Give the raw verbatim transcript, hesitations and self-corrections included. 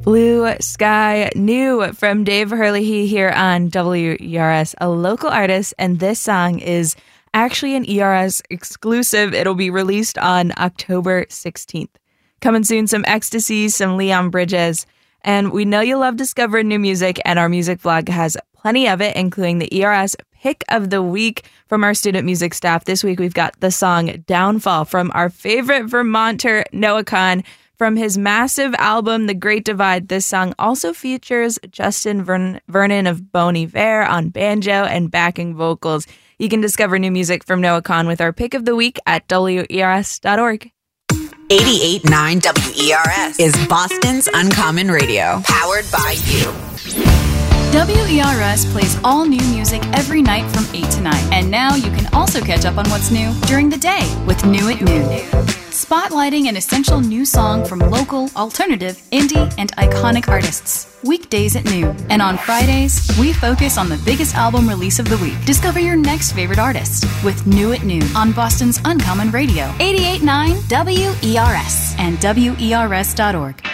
Blue Sky New from Dave Hurley here on W E R S, a local artist, and this song is actually an E R S exclusive. It'll be released on October sixteenth. Coming soon, some Ecstasy, some Leon Bridges, and we know you love discovering new music, and our music vlog has plenty of it, including the E R S Pick of the Week from our student music staff. This week, we've got the song Downfall from our favorite Vermonter, Noah Kahan. From his massive album, The Great Divide, this song also features Justin Vern- Vernon of Bon Iver on banjo and backing vocals. You can discover new music from Noah Kahan with our Pick of the Week at W E R S dot org. eighty-eight point nine W E R S is Boston's Uncommon Radio, powered by you. W E R S plays all new music every night from eight to nine. And now you can also catch up on what's new during the day with New at Noon. Spotlighting an essential new song from local, alternative, indie, and iconic artists. Weekdays at noon. And on Fridays, we focus on the biggest album release of the week. Discover your next favorite artist with New at Noon on Boston's Uncommon Radio. eighty-eight point nine W E R S and W E R S dot org.